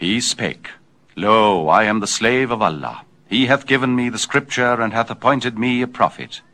He spake, Lo, I am the slave of Allah. He hath given me the scripture, and hath appointed me a prophet.